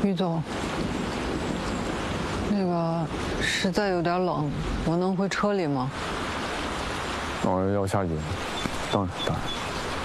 于总，那个实在有点冷，我能回车里吗？ 要下去，当然。